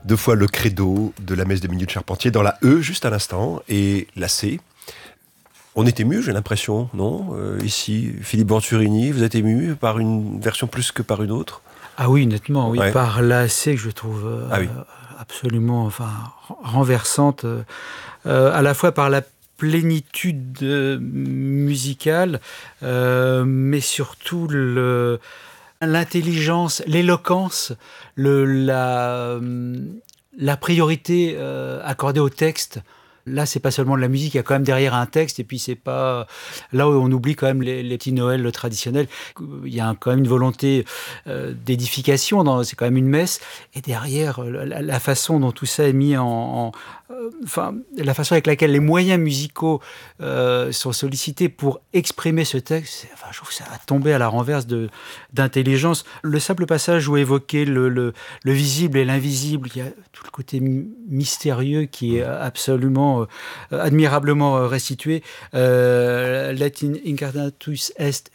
2 fois le credo de la messe des Minuit de Charpentier dans la E, juste à l'instant, et la C. On est ému, j'ai l'impression, non ici, Philippe Venturini, vous êtes ému par une version plus que par une autre? Ah oui, nettement, oui. Ouais. Par la C que je trouve absolument renversante, à la fois par la plénitude musicale, mais surtout l'intelligence, l'éloquence, la priorité accordée au texte. Là, c'est pas seulement de la musique, il y a quand même derrière un texte, et puis c'est pas là où on oublie quand même les petits Noëls traditionnels. Il y a quand même une volonté d'édification, c'est quand même une messe, et derrière la façon dont tout ça est mis la façon avec laquelle les moyens musicaux sont sollicités pour exprimer ce texte, je trouve que ça a tombé à la renverse d'intelligence. Le simple passage où évoquer le visible et l'invisible, il y a tout le côté mystérieux qui est absolument admirablement restitué. Latin incarnatus est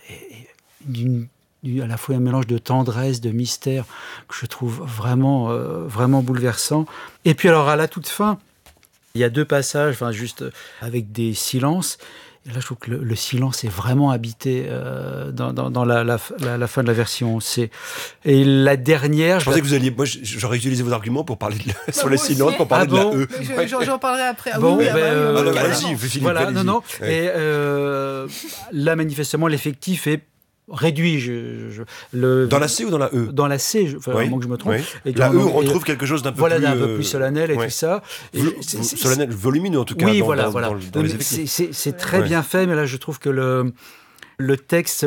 à la fois un mélange de tendresse, de mystère, que je trouve vraiment, vraiment bouleversant. Et puis alors à la toute fin, il y a 2 passages, juste avec des silences. Et là, je trouve que le silence est vraiment habité dans la fin de la version C. Et la dernière... Je pensais que vous alliez... Moi, j'aurais utilisé vos arguments pour parler sur les silences, pour parler de la E. J'en parlerai après. Vas-y, Philippe. Voilà, non. Ouais. Et là, manifestement, l'effectif est réduit. Dans la C ou dans la E? Dans la C, à moins que je me trompe. Oui. Et La E, on retrouve quelque chose d'un peu plus... d'un peu plus solennel et tout ça. Solennel, volumineux en tout cas, oui, dans les effectifs. C'est très bien fait, mais là, je trouve que le texte,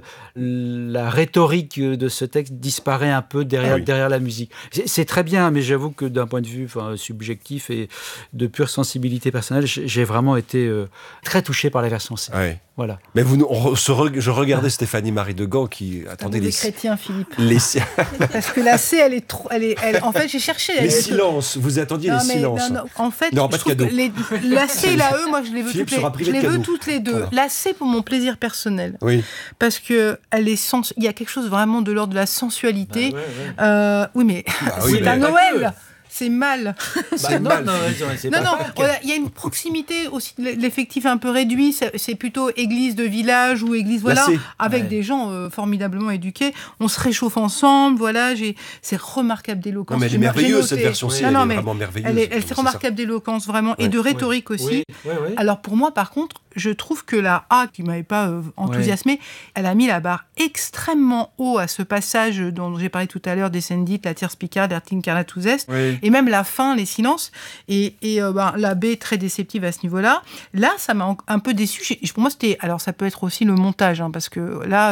la rhétorique de ce texte disparaît un peu derrière la musique. C'est très bien, mais j'avoue que d'un point de vue subjectif et de pure sensibilité personnelle, j'ai vraiment été très touché par la version C. Ouais. Voilà. Mais je regardais Stéphanie Marie de Gand qui attendait les chrétiens, Philippe. Parce que la C, elle est trop. En fait, j'ai cherché. Les silences. Vous attendiez les silences. Non. En fait, non, pas de cadeau. La C et la E, moi, je les veux toutes les deux. Voilà. La C pour mon plaisir personnel. Oui. Parce que il y a quelque chose vraiment de l'ordre de la sensualité. Oui, mais c'est un Noël. C'est mal. Non, il y a une proximité aussi, l'effectif un peu réduit, c'est plutôt église de village ou église, avec des gens formidablement éduqués. On se réchauffe ensemble, c'est remarquable d'éloquence. Non, mais elle est merveilleuse, cette version-ci, elle est vraiment merveilleuse. C'est remarquable d'éloquence, vraiment, et de rhétorique aussi. Oui. Alors pour moi, par contre, je trouve que la A, qui ne m'avait pas enthousiasmée, elle a mis la barre extrêmement haut à ce passage dont j'ai parlé tout à l'heure, Descendit, la tierce Picard, Latin incarnatus est, et même la fin, les silences, et la B très déceptive à ce niveau-là. Là, ça m'a un peu déçu. Pour moi, alors ça peut être aussi le montage, parce que là,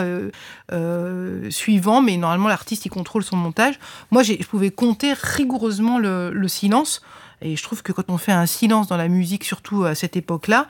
suivant, mais normalement l'artiste il contrôle son montage. Moi, je pouvais compter rigoureusement le silence. Et je trouve que quand on fait un silence dans la musique, surtout à cette époque-là,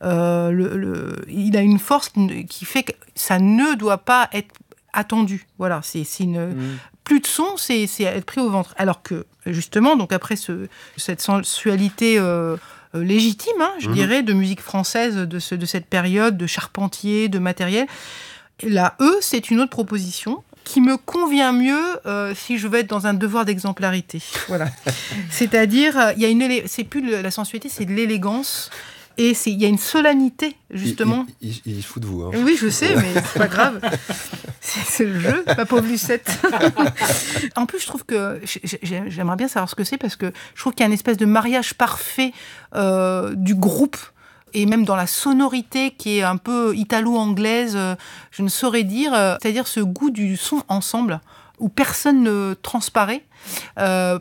il a une force qui fait que ça ne doit pas être attendu. Voilà, plus de son, c'est être pris au ventre. Alors que, justement, donc après cette sensualité légitime, je dirais, de musique française de cette période, de Charpentier, de matériel, la E, c'est une autre proposition qui me convient mieux si je veux être dans un devoir d'exemplarité. Voilà. C'est-à-dire, c'est plus la sensualité, c'est de l'élégance. Et il y a une solennité, justement. Il se fout de vous. Oui, je sais, mais c'est pas grave. C'est le jeu, ma pauvre Lucette. En plus, je trouve que... J'aimerais bien savoir ce que c'est, parce que je trouve qu'il y a une espèce de mariage parfait du groupe, et même dans la sonorité qui est un peu italo-anglaise, je ne saurais dire, c'est-à-dire ce goût du son ensemble, où personne ne transparaît, pas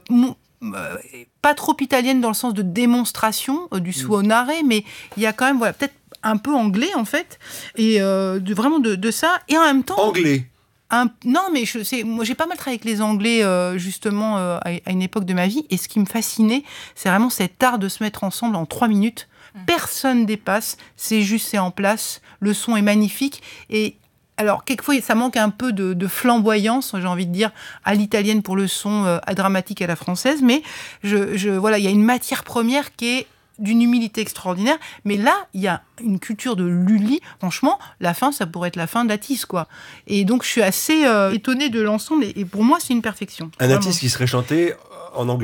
trop italienne dans le sens de démonstration du suonare, mais il y a quand même peut-être un peu anglais en fait, et vraiment de ça, et en même temps... Anglais. Non, mais moi j'ai pas mal travaillé avec les Anglais justement à une époque de ma vie, et ce qui me fascinait, c'est vraiment cet art de se mettre ensemble en 3 minutes. Personne dépasse, c'est en place, le son est magnifique, et alors quelquefois ça manque un peu de flamboyance, j'ai envie de dire, à l'italienne pour le son dramatique à la française, mais il y a une matière première qui est d'une humilité extraordinaire, mais là, il y a une culture de Lully, franchement, la fin, ça pourrait être la fin d'Atis, quoi. Et donc, je suis assez étonnée de l'ensemble, et pour moi, c'est une perfection. Un Atis qui serait chanté en anglais.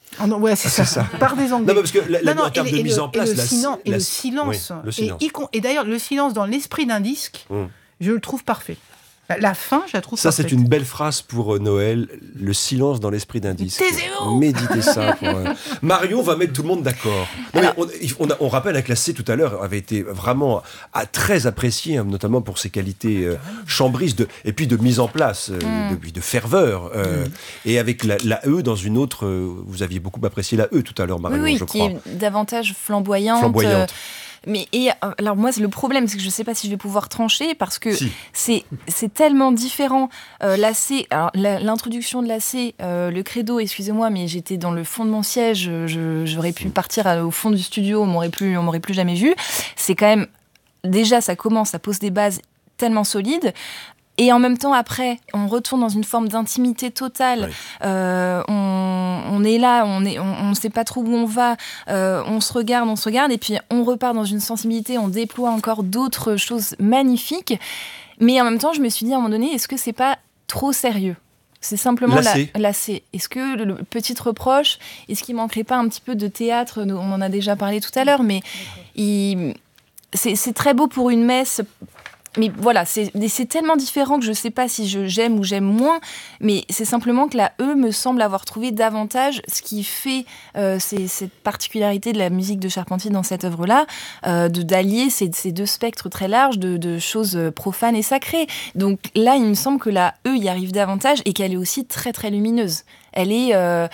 Oh non, ouais, c'est ça. Par des Anglais. Non, parce que en termes de mise en place, le silence. Oui, le silence. Et d'ailleurs, le silence dans l'esprit d'un disque, je le trouve parfait. La fin, je la trouve parfaite. Ça, c'est une belle phrase pour Noël. Le silence dans l'esprit d'un disque. Taisez-vous. Méditez ça. Marion va mettre tout le monde d'accord. On rappelle que la C tout à l'heure avait été vraiment très appréciée, notamment pour ses qualités chambristes et puis de mise en place, de ferveur. Et avec la E dans une autre, vous aviez beaucoup apprécié la E tout à l'heure, Marion, je crois. Oui, qui est davantage flamboyante. Mais alors moi, le problème, c'est que je ne sais pas si je vais pouvoir trancher parce que c'est tellement différent. La C, alors l'introduction de la C, le credo, excusez-moi, mais j'étais dans le fond de mon siège, j'aurais pu partir au fond du studio, on m'aurait plus jamais vu. C'est quand même, déjà, ça pose des bases tellement solides. Et en même temps, après, on retourne dans une forme d'intimité totale. Ouais. On est là, on ne sait pas trop où on va. On se regarde, et puis on repart dans une sensibilité. On déploie encore d'autres choses magnifiques. Mais en même temps, je me suis dit à un moment donné, est-ce que c'est pas trop sérieux ? C'est simplement lassé. Est-ce que le petit reproche, est-ce qu'il manquerait pas un petit peu de théâtre ? On en a déjà parlé tout à l'heure, mais c'est très beau pour une messe. Mais voilà, c'est tellement différent que je ne sais pas si j'aime ou j'aime moins, mais c'est simplement que la E me semble avoir trouvé davantage ce qui fait cette particularité de la musique de Charpentier dans cette œuvre-là, d'allier ces deux spectres très larges de choses profanes et sacrées. Donc là, il me semble que la E y arrive davantage et qu'elle est aussi très très lumineuse. Elle est,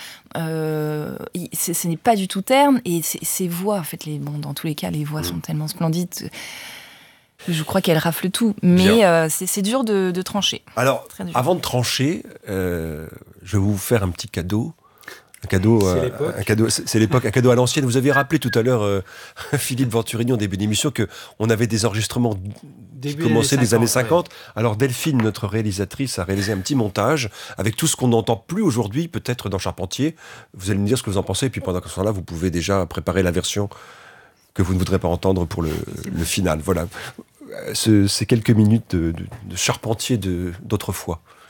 ce n'est pas du tout terne, et ses voix, en fait, dans tous les cas, les voix sont tellement splendides. Je crois qu'elle rafle tout, mais c'est dur de trancher. Alors, avant de trancher, je vais vous faire un petit cadeau. Un cadeau, c'est l'époque, un cadeau à l'ancienne. Vous avez rappelé tout à l'heure, Philippe Venturini, en début d'émission, qu'on avait des enregistrements qui commençaient des années 50. Ouais. Alors Delphine, notre réalisatrice, a réalisé un petit montage avec tout ce qu'on n'entend plus aujourd'hui, peut-être dans Charpentier. Vous allez me dire ce que vous en pensez, et puis pendant ce temps-là, vous pouvez déjà préparer la version que vous ne voudrez pas entendre pour le final. Voilà. Ces quelques minutes de Charpentier d'autrefois.